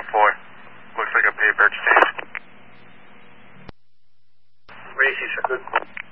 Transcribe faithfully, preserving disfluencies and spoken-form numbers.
four. Looks like a paper exchange. Racy, sir.